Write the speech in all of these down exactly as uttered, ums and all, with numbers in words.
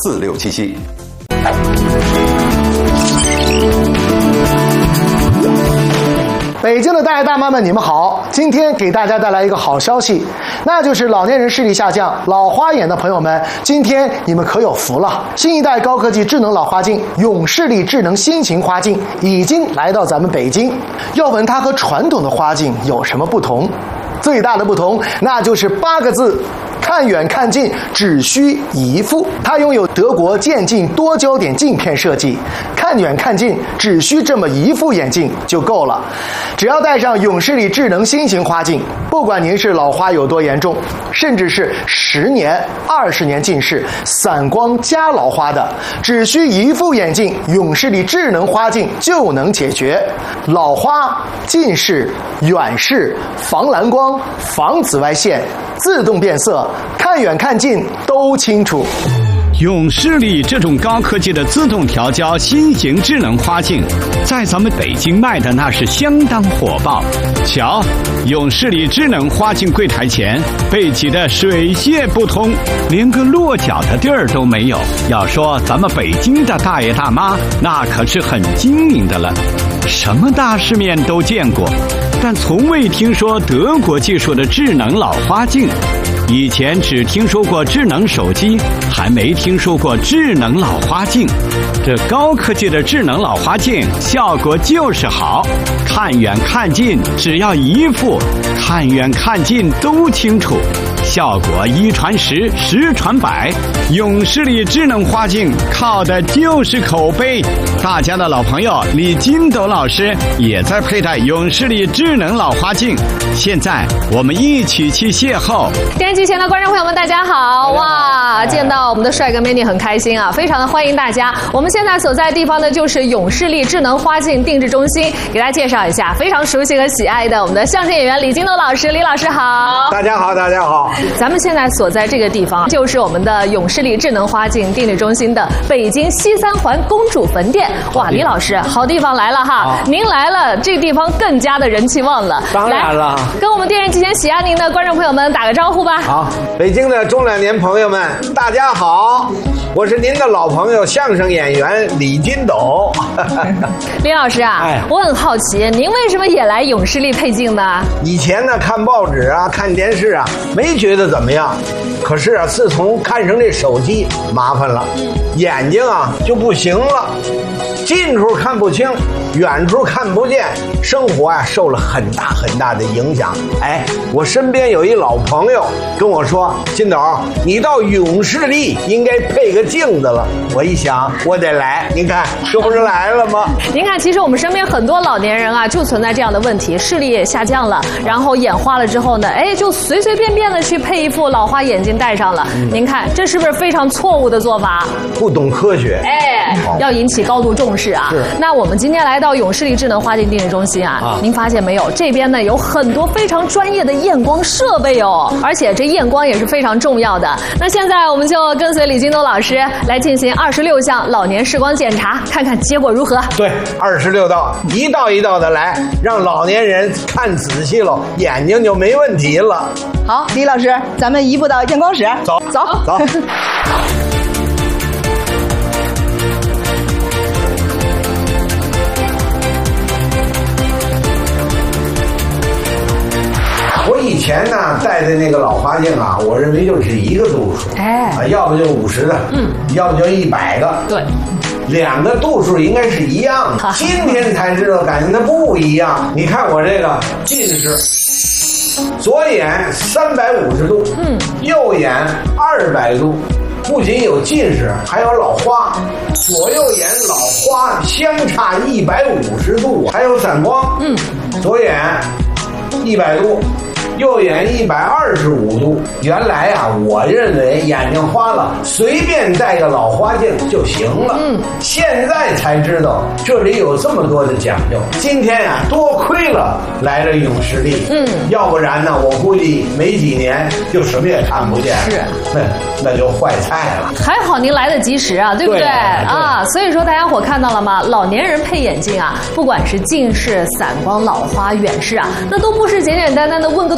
四六七七。 北京的大爷大妈们，你们好！今天给大家带来一个好消息，那就是老年人视力下降、老花眼的朋友们，今天你们可有福了！新一代高科技智能老花镜永视力智能新型花镜已经来到咱们北京。要问它和传统的花镜有什么不同？最大的不同，那就是八个字：看远看近，只需一副。它拥有德国渐进多焦点镜片设计，看远看近只需这么一副眼镜就够了。只要戴上永视力智能新型花镜，不管您是老花有多严重，甚至是十年、二十年近视、散光加老花的，只需一副眼镜，永视力智能花镜就能解决老花、近视、远视、防蓝光、防紫外线、自动变色，看远看近都清楚。 永视力这种高科技的自动调焦新型智能花镜，在咱们北京卖的那是相当火爆。瞧，永视力智能花镜柜台前被挤得水泄不通，连个落脚的地儿都没有。要说咱们北京的大爷大妈，那可是很精明的了，什么大世面都见过，但从未听说德国技术的智能老花镜。以前只听说过智能手机，还没听说过智能老花镜。这高科技的智能老花镜效果就是好，看远看近只要一副，看远看近都清楚，效果一传十，十传百。永视力智能花镜靠的就是口碑。大家的老朋友李金斗老师也在佩戴永视力智能老花镜，现在我们一起去邂逅。 电视机前的观众朋友们，大家好！哇，见到我们的帅哥美女很开心啊，非常的欢迎大家。我们现在所在的地方呢，就是永视力智能花镜定制中心，给大家介绍一下非常熟悉和喜爱的我们的相声演员李金斗老师。李老师好！ 大家好，大家好！ 咱们现在所在这个地方，就是我们的永视力智能花镜定制中心的北京西三环公主坟店。哇，李老师，好地方来了哈！您来了，这个地方更加的人气旺了。 当然了， 跟我们电视机前喜爱您的观众朋友们打个招呼吧。 好，北京的中老年朋友们，大家好，我是您的老朋友相声演员李金斗。 李老师啊，哎，我很好奇，您为什么也来永视力配镜呢？ 以前呢，看报纸啊，看电视啊，没觉得怎么样。可是啊，自从看上这手机，麻烦了，眼睛啊就不行了，近处看不清，远处看不见，生活啊受了很大很大的影响。哎，我身边有一老朋友跟我说：“金斗，你到永视力应该配个镜子了。”我一想，我得来，您看这不是来了吗？ 您看，其实我们身边很多老年人啊，就存在这样的问题，视力也下降了，然后眼花了之后呢，哎，就随随便便的去配一副老花眼镜戴上了。嗯、您看，这是不是非常错误的做法？ 不懂科学， 哎，要引起高度重视啊！那我们今天来到永视力智能花镜定制中心啊，啊您发现没有？这边呢有很多非常专业的验光设备哦，而且这验光也是非常重要的。那现在我们就跟随李金斗老师来进行二十六项老年视光检查，看看结果如何。 对，二十六道，一道一道的来，让老年人看仔细了，眼睛就没问题了。 好，李老师，咱们移步到验光室， 走走走。我以前呢戴的那个老花镜啊，我认为就只一个度数，哎，啊，要不就五十的，嗯，要不就一百个， 对， 两个度数应该是一样的。今天才知道，感觉它不一样。你看我这个近视，左眼三百五十度，嗯，右眼二百度。不仅有近视，还有老花，左右眼老花相差一百五十度，还有散光，嗯，左眼一百度，右眼一百二十五度。原来啊，我认为眼睛花了，随便戴个老花镜就行了。嗯，现在才知道这里有这么多的讲究。今天呀、啊，多亏了来了永视力。嗯，要不然呢，我估计没几年就什么也看不见。 是， 那那就坏菜了。 还好您来得及时啊，对不对？对啊，所以说大家伙看到了吗？老年人配眼镜啊，不管是近视、散光、老花、远视啊，那都不是简简单单的问个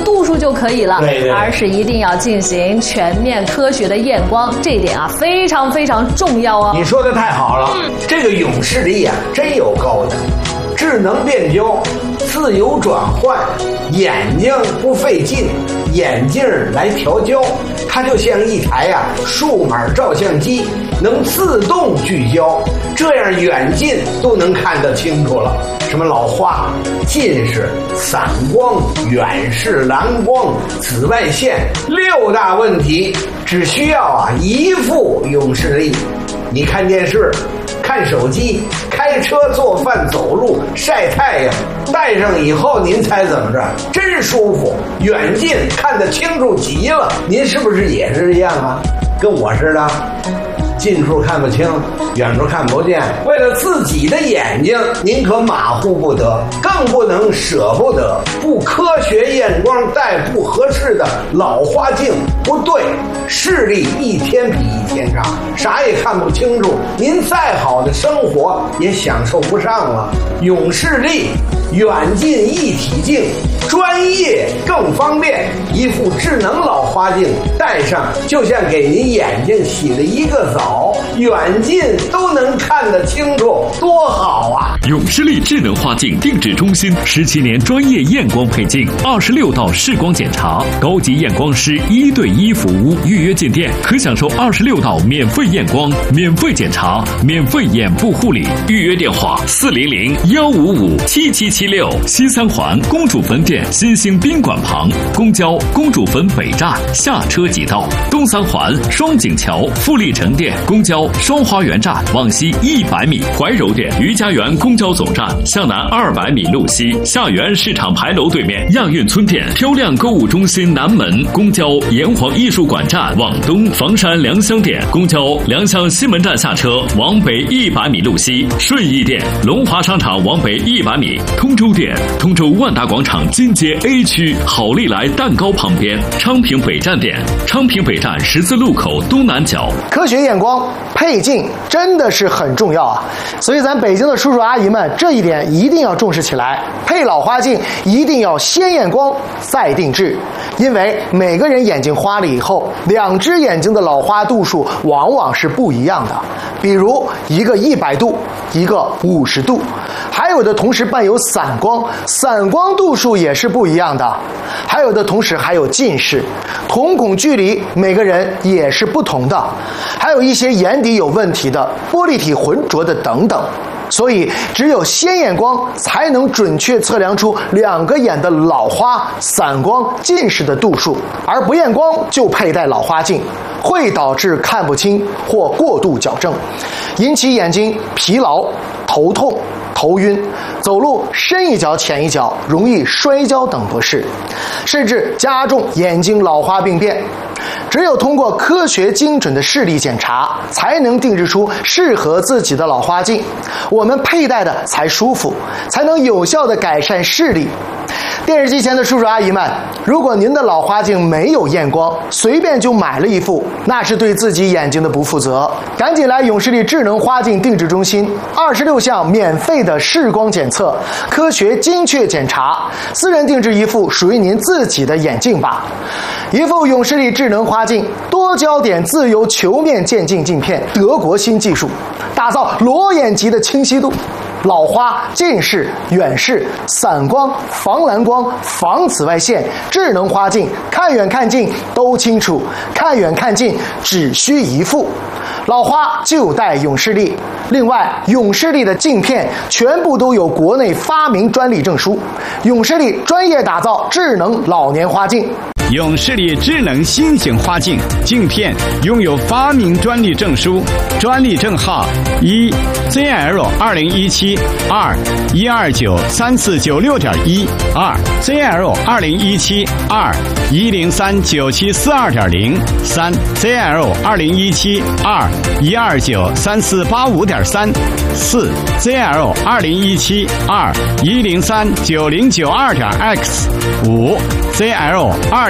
度数就可以了， 对对， 而是一定要进行全面科学的验光，这一点啊非常非常重要哦。 你说的太好了，这个永视力啊真有高的，智能变焦，自由转换，眼睛不费劲，眼镜来调焦，它就像一台呀、啊、数码照相机，能自动聚焦，这样远近都能看得清楚了。什么老花、近视、散光、远视、蓝光、紫外线六大问题，只需要啊一副永视力。你看电视、看手机、开车、做饭、走路、晒太阳，戴上以后您猜怎么着？真舒服，远近看得清楚极了。您是不是也是这样啊？跟我似的，近处看不清，远处看不见。为了自己的眼睛，您可马虎不得，更不能舍不得。不科学验光戴不合适的老花镜，不对，视力一天比一天差，啥也看不清楚，您再好的生活也享受不上了。永视力远近一体镜，专业更方便，一副智能老花镜戴上，就像给您眼睛洗了一个澡，远近都能看得清楚，多好啊！ 永视力智能花镜定制中心十七年专业验光配镜，二十六道视光检查，高级验光师一对一服务，预约进店可享受二十六道免费验光、免费检查、免费眼部护理。预约电话：四零零幺五五七七七六。西三环公主坟店新兴宾馆旁，公交公主坟北站下车即到。东三环双井桥富力城店公交双花园站往西一百米。怀柔店余家园公交总站向南二百米路西，下园市场牌楼对面亚运村店漂亮购物中心南门公交炎黄艺术馆站往东，房山良乡店公交良乡西门站下车往北一百米路西，顺义店龙华商场往北一百米，通州店通州万达广场金街 A 区好利来蛋糕旁边，昌平北站店昌平北站十字路口东南角。 科学验光配镜真的是很重要啊，所以咱北京的叔叔阿姨们这一点一定要重视起来。配老花镜一定要先验光再定制，因为每个人眼睛花了以后，两只眼睛的老花度数往往是不一样的，比如一个一百度，一个五十度，还有的同时伴有散光，散光度数也是不一样的，还有的同时还有近视，瞳孔距离每个人也是不同的，还有一些眼底有问题的，玻璃体浑浊的等等。所以只有先验光才能准确测量出两个眼的老花、散光、近视的度数，而不验光就佩戴老花镜会导致看不清或过度矫正，引起眼睛疲劳、头痛、头晕，走路深一脚浅一脚，容易摔跤等不适，甚至加重眼睛老花病变。只有通过科学精准的视力检查，才能定制出适合自己的老花镜，我们佩戴的才舒服，才能有效地改善视力。电视机前的叔叔阿姨们，如果您的老花镜没有验光，随便就买了一副，那是对自己眼睛的不负责。赶紧来永视力智能花镜定制中心，二十六项免费的视光检测，科学精确检查，私人定制一副属于您自己的眼镜吧。一副永视力智能花镜，多焦点自由球面渐进镜片，德国新技术，打造裸眼级的清晰度。老花、近视、远视、散光、防蓝光、防紫外线，智能花镜，看远看近都清楚，看远看近只需一副。老花就戴永视力，另外永视力的镜片全部都有国内发明专利证书，永视力专业打造智能老年花镜。 永视力智能新型花镜镜片拥有发明专利证书，专利证号一 Z L 二零一七二一二九三四九六点一二 Z L 二零一七二一零三九七四二点零三 Z L 二零一七二一二九三四八五点三四 Z L 二零一七二一零三九零九二点 X 五 Z L 二零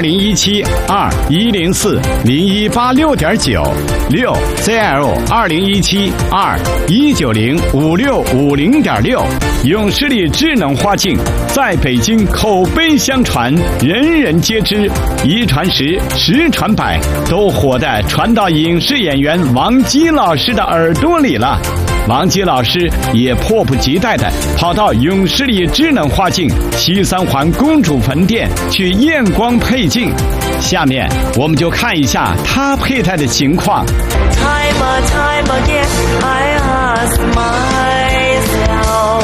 零一七二一零四零一八六点九六 Z L 二零一七二一九零五六五零点六。永视力智能花镜在北京口碑相传，人人皆知，一传十，十传百，都火的传到影视演员王姬老师的耳朵里了。王姬老师也迫不及待地跑到永视力智能花镜西三环公主坟店去验光配镜。下面我们就看一下他佩戴的情况。Time time again, I ask myself,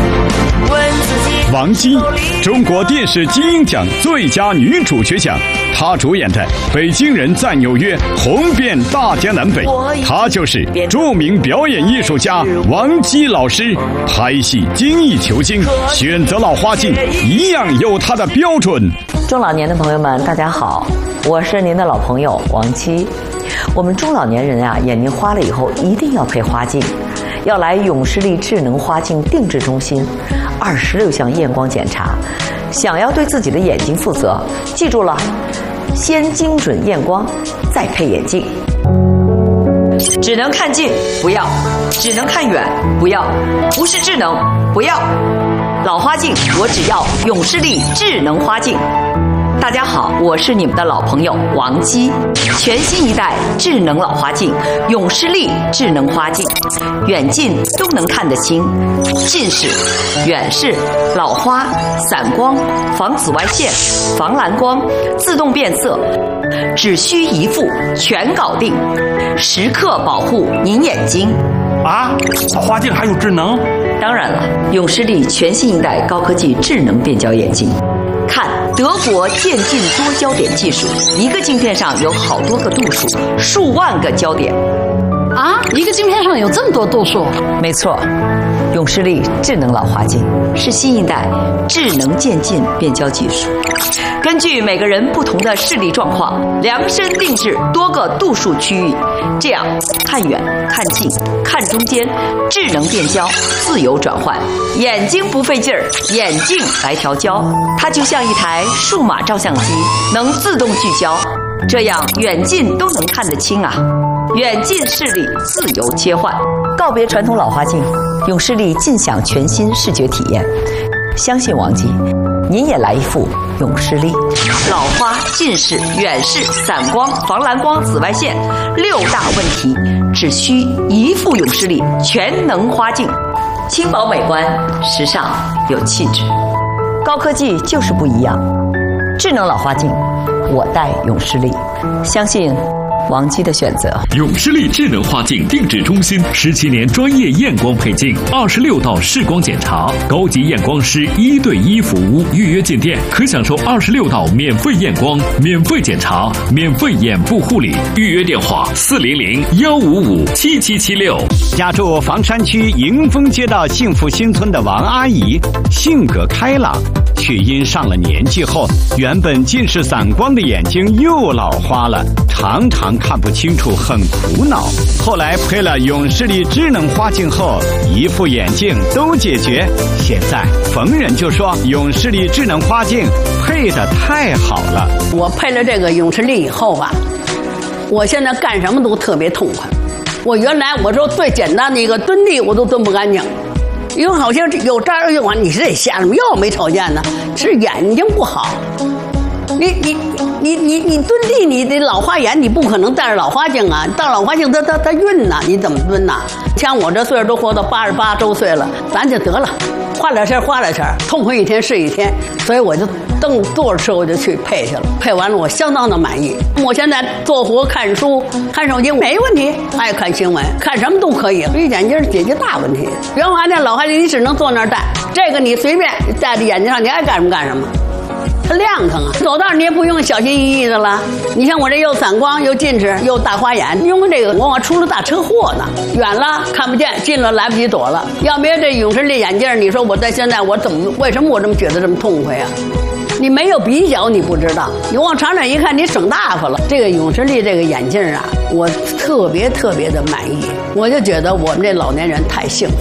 王姬，中国电视金鹰奖最佳女主角奖，她主演的《北京人在纽约》红遍大江南北。她就是著名表演艺术家王姬老师。拍戏精益求精，选择老花镜一样有她的标准。 中老年的朋友们，大家好，我是您的老朋友王姬。我们中老年人啊，眼睛花了以后一定要配花镜，要来永视力智能花镜定制中心，二十六项验光检查。想要对自己的眼睛负责，记住了，先精准验光，再配眼镜。只能看近不要，只能看远不要，不是智能不要。老花镜我只要永视力智能花镜。大家好，我是你们的老朋友王姬。全新一代智能老花镜，永视力智能花镜，远近都能看得清，近视、远视、老花、散光、防紫外线、防蓝光，自动变色，只需一副全搞定，时刻保护您眼睛。 啊，老花镜还有智能？ 当然了，永视力全新一代高科技智能变焦眼镜。看德国渐进多焦点技术，一个镜片上有好多个度数，数万个焦点。 啊，一个镜片上有这么多度数？ 没错，永视力智能老花镜是新一代智能渐进变焦技术，根据每个人不同的视力状况，量身定制多个度数区域，这样看远、看近、看中间，智能变焦，自由转换，眼睛不费劲儿，眼镜来调焦，它就像一台数码照相机，能自动聚焦，这样远近都能看得清啊。远近视力自由切换，告别传统老花镜，永视力尽享全新视觉体验。相信王姬，您也来一副永视力。老花、近视、远视、散光、防蓝光、紫外线六大问题，只需一副永视力全能花镜，轻薄美观，时尚有气质。高科技就是不一样，智能老花镜，我戴永视力，相信王姬的选择。 永视力智能花镜定制中心十七年专业验光配镜，二十六道视光检查，高级验光师一对一服务，预约进店可享受二十六道免费验光、免费检查、免费眼部护理。预约电话：四零零幺五五七七七六。 家住房山区迎丰街道幸福新村的王阿姨，性格开朗，却因上了年纪后，原本近视散光的眼睛又老花了，常常看不清楚，很苦恼。后来配了永视力智能花镜后，一副眼镜都解决。现在逢人就说永视力智能花镜配得太好了。 我配了这个永视力以后吧，我现在干什么都特别痛快。我原来我说最简单的一个蹲地我都蹲不干净，因为好像有这儿有完，你是得瞎什么药没瞅见呢？是眼睛不好。你你你你你蹲地，你得老花眼，你不可能戴着老花镜啊！戴老花镜它它它晕呐，你怎么蹲呐？像我这岁数都活到八十八周岁了，咱就得了，花两钱花两钱，痛快一天是一天。所以我就蹬坐着车我就去配去了，配完了我相当的满意。我现在做活看书看手机没问题，爱看新闻看什么都可以，一眼镜解决大问题。原来那老花镜你只能坐那儿戴，这个你随便戴在眼睛上，你爱干什么干什么。它亮堂啊，走道你也不用小心翼翼的了。你像我这又散光又近视又大花眼，因为这个我出了大车祸呢，远了看不见，近了来不及躲了。要没有这永视力眼镜，你说我在现在我怎么为什么我这么觉得这么痛快啊？你没有比较你不知道，你往长远一看你省大发了。这个永视力这个眼镜啊，我特别特别的满意，我就觉得我们这老年人太幸福了。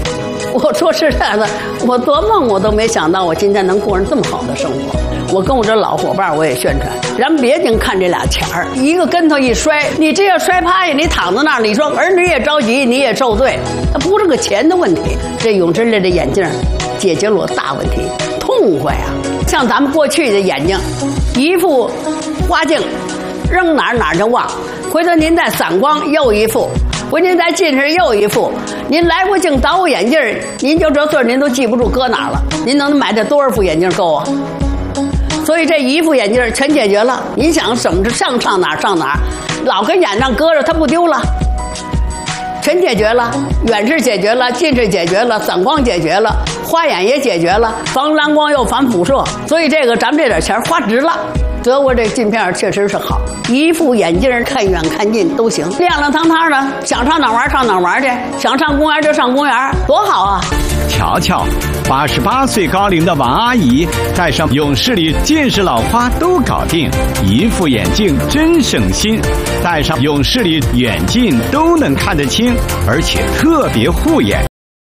我说实在的，我做梦我都没想到我今天能过上这么好的生活。我跟我这老伙伴我也宣传，咱别净看这俩钱儿，一个跟头一摔，你这要摔趴下，你躺在那儿，你说儿女也着急，你也受罪，那不是个钱的问题。这永之类的眼镜解决了我大问题，痛快啊！像咱们过去的眼睛，一副花镜，扔哪儿哪儿就忘，回头您再散光又一副。回您再近视又一副，您来过镜倒过眼镜，您就这岁您都记不住搁哪了。您能买这多少副眼镜够啊？所以这一副眼镜全解决了。您想怎么着上上哪上哪，老跟眼上搁着它不丢了，全解决了。远视解决了，近视解决了，散光解决了，花眼也解决了，防蓝光又防辐射。所以这个咱们这点钱花值了。德国这镜片确实是好，一副眼镜看远看近都行，亮亮堂堂的，想上哪玩上哪玩去，想上公园就上公园，多好啊！ 瞧瞧，八十八岁高龄的王阿姨戴上永视里近视老花都搞定，一副眼镜真省心，戴上永视里远近都能看得清，而且特别护眼。